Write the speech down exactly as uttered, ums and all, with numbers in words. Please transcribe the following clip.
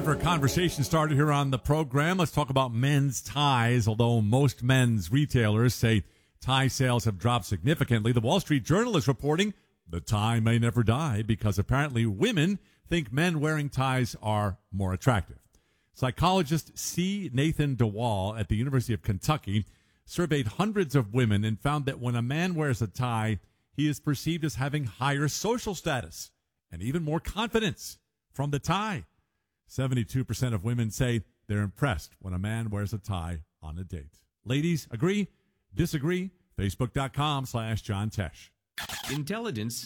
Time for a conversation started here on the program. Let's talk about men's ties. Although most men's retailers say tie sales have dropped significantly, the Wall Street Journal is reporting the tie may never die because apparently women think men wearing ties are more attractive. Psychologist C. Nathan DeWall at the University of Kentucky surveyed hundreds of women and found that when a man wears a tie, he is perceived as having higher social status and even more confidence from the tie. seventy-two percent of women say they're impressed when a man wears a tie on a date. Ladies, agree? Disagree? Facebook.com slash John Tesh. Intelligence